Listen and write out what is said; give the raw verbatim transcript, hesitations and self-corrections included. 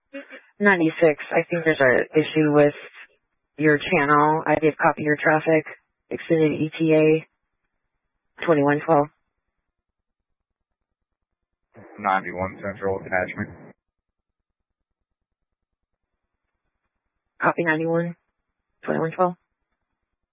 ninety-six, I think there's an issue with your channel. I did copy your traffic. Extended E T A twenty-one twelve. ninety-one Central attachment. Copy ninety-one twenty-one twelve.